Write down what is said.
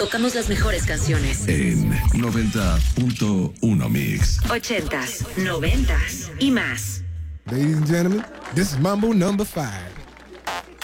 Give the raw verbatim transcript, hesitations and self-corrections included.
tocamos las mejores canciones. En noventa punto uno Mix. Ochentas, noventas y más. Ladies and gentlemen, this is Mambo number five.